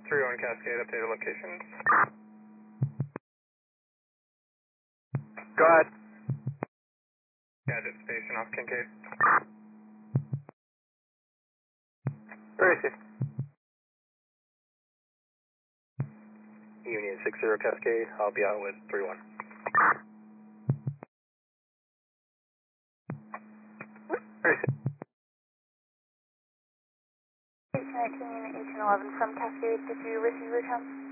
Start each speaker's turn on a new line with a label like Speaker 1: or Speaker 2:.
Speaker 1: 31 Cascade, updated locations.
Speaker 2: Go ahead.
Speaker 1: Gadget station off Kincaid.
Speaker 2: Where is he? Union 60 Cascade, I'll be out with 31. Where is he?
Speaker 3: 1819 and 1811 from Cascade, did you receive your count?